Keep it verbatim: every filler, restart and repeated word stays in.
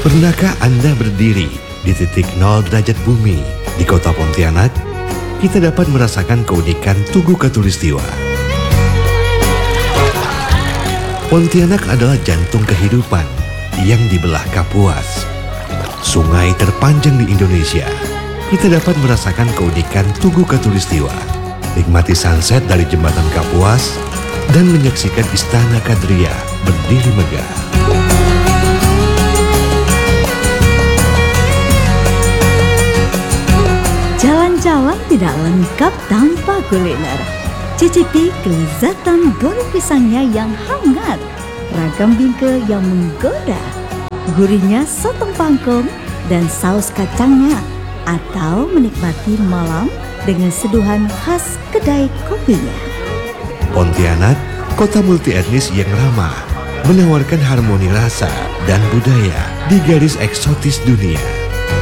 Pernahkah Anda berdiri di titik nol derajat bumi di kota Pontianak? Kita dapat merasakan keunikan Tugu Katulistiwa. Pontianak adalah jantung kehidupan yang dibelah Kapuas, sungai terpanjang di Indonesia. Kita dapat merasakan keunikan Tugu Katulistiwa, nikmati sunset dari jembatan Kapuas, dan menyaksikan Istana Kadria berdiri megah. Jalan-jalan tidak lengkap tanpa kuliner. Cicipi kelezatan goreng pisangnya yang hangat, ragam bingke yang menggoda, gurihnya sotong pangkong dan saus kacangnya, atau menikmati malam dengan seduhan khas kedai kopinya. Pontianak, kota multi etnis yang ramah, menawarkan harmoni rasa dan budaya di garis eksotis dunia.